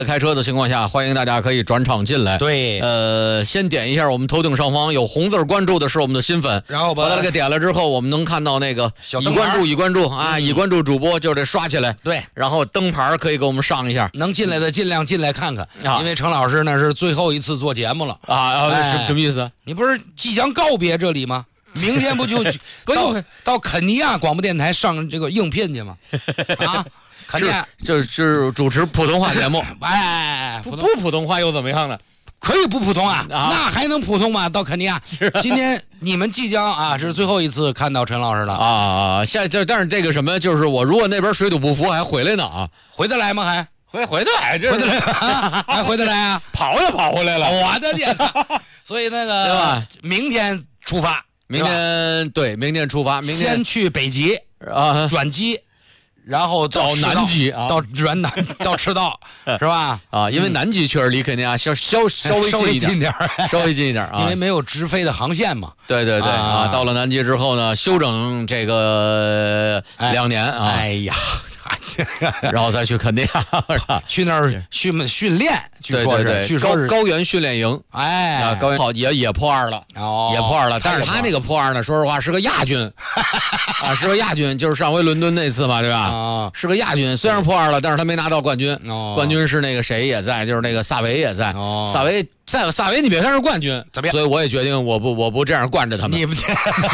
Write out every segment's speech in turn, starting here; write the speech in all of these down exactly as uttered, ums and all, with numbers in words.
开车的情况下，欢迎大家可以转场进来。 对， 呃，先点一下我们头顶上方有红字关注的是我们的新粉， 然后把把它给点了之后，我们能看到那个已关注已关注啊，已关注主播就得刷起来。 对， 然后灯牌可以给我们上一下， 能进来的尽量进来看看， 啊、 因为程老师呢是最后一次做节目了啊啊， 哎、 什什么意思？ 你不是即将告别这里吗？明天不就到到肯尼亚广播电台上这个应聘去吗？啊，肯尼亚就是主持普通话节目， 哎， 不不普通话又怎么样呢？ 可以不普通啊， 啊那还能普通吗？到肯尼亚，今天你们即将啊是最后一次看到陈老师了啊！下这但是这个什么，就是我如果那边水土不服，还回来呢啊？ 回得来吗？还回回得来，这回得来，还回得来啊？ 跑也跑回来了， 我的天哪！所以那个对吧？ 明天出发， 明天对，明天出发，明天先去北极啊， 转机。然后到南极啊， 到软南到赤道是吧？ 啊，因为南极确实离肯尼亚稍稍稍微近一点， 近点稍微近一点啊， 因为没有直飞的航线嘛。 对对对啊，到了南极之后呢，休整这个两年啊。 哎呀， 然后再去肯尼亚， 去那儿训训练，据说是， 对对对， 据说是高高原训练营。 哎， 啊，高原好也也破二了， 哦， 也破二了。但是他那个破二呢，说实话是个亚军，啊，是个亚军，就是上回伦敦那次嘛，对吧？ 啊， 是个亚军，虽然破二了，但是他没拿到冠军。 哦， 冠军是那个谁也在，就是那个萨维也在。 哦， 萨维在萨维，你别看是冠军， 怎么样？ 所以我也决定，我不我不这样惯着他们。 你不。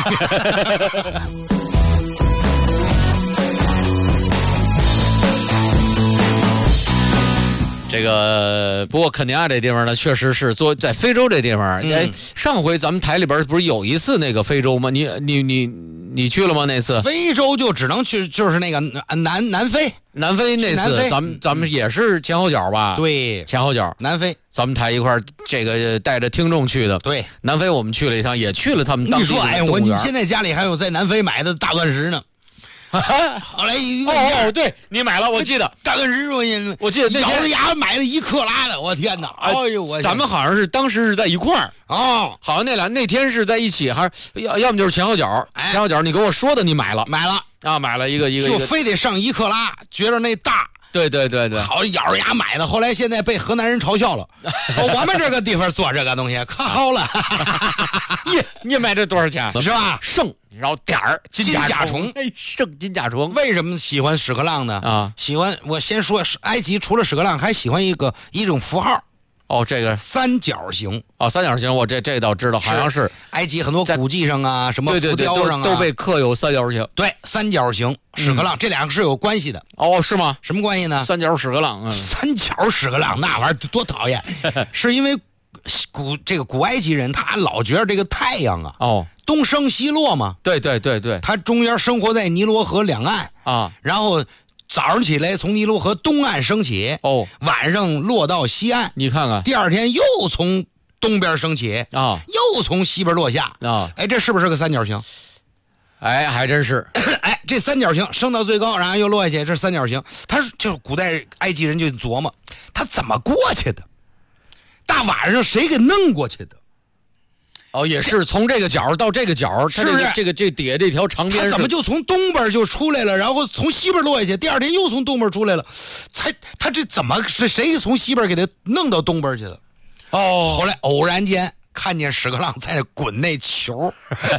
这个不过肯尼亚这地方呢，确实是做在非洲这地方。哎、嗯，上回咱们台里边不是有一次那个非洲吗？你你你你去了吗？那次非洲就只能去，就是那个南南非， 南非那次，咱们咱们也是前后脚吧？ 对， 前后脚， 南非， 咱们台一块儿这个带着听众去的。 对， 南非我们去了一趟，也去了他们当地的动物园。 你说，哎，我你现在家里还有在南非买的大钻石呢。后来一哦哦，对你买了，我记得大钻石，我我记得那咬着牙买了一克拉的，我天哪！哎呦，我咱们好像是当时是在一块儿哦， 好像那俩那天是在一起，还是要要么就是前后脚， 哎、 前后脚，你跟我说的，你买了， 买了啊，买了一个一个， 就非得上一克拉，觉得那大。 对对对对， 好咬着牙买的，后来现在被河南人嘲笑了。我们这个地方做这个东西可好了。 你你买这多少钱？ 是吧？ 圣，然后点儿金甲虫， 哎，圣金甲虫。 为什么喜欢屎壳郎呢？ 啊， 喜欢我先说，埃及除了屎壳郎，还喜欢一个一种符号。 哦，这个三角形哦，三角形，我这这倒知道，好像是埃及很多古迹上啊，什么浮雕上啊， 都被刻有三角形。 对，三角形屎壳郎、嗯、这两个是有关系的。 哦，是吗？ 什么关系呢？ 三角屎壳郎，嗯， 三角屎壳郎那玩意儿多讨厌，是因为古这个古埃及人他老觉得这个太阳啊， 哦， 东升西落嘛， 对对对对， 他中间生活在尼罗河两岸啊， 然后。早上起来从尼罗河东岸升起， 哦， 晚上落到西岸， 你看看， 第二天又从东边升起啊， 又从西边落下啊， 哎，这是不是个三角形？ 哎，还真是， 哎，这三角形升到最高，然后又落下去，这是三角形。他就是古代埃及人就琢磨，他怎么过去的？大晚上谁给弄过去的？ 哦，也是从这个角到这个角， 是不是？ 这个这底下这条长边， 他怎么就从东边就出来了，然后从西边落下去，第二天又从东边出来了？才他这怎么是谁从西边给他弄到东边去的？哦，后来偶然间看见屎壳郎在那滚那球。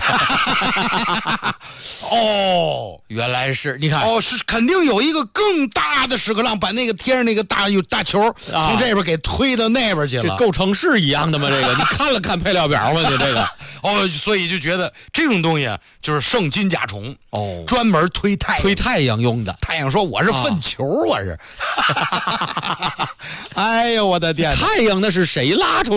哦， 原来是你看， 哦，是肯定有一个更大的屎壳郎把那个天上那个大有大球、啊、从这边给推到那边去了， 这够城市一样的吗？这个你看了看配料表吗？你这个哦，所以就觉得这种东西就是圣金甲虫哦， 专门推太阳推太阳用的。 太阳说我是粪球，啊、我是。哎呦我的天！ 太阳那是谁拉出